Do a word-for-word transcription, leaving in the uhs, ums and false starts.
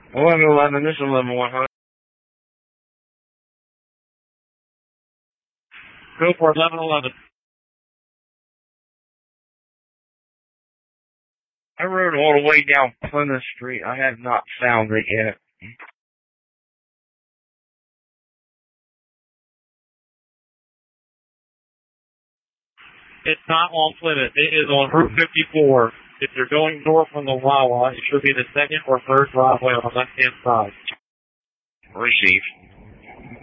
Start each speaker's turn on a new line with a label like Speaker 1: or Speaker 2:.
Speaker 1: eleven eleven, this is eleven one hundred. Go for eleven eleven. I rode all the way down Plymouth Street. I have not found it yet. It's not on Plymouth. It is on Route fifty-four. If you're going north from the Wawa, it should be the second or third driveway on the left-hand side. Received.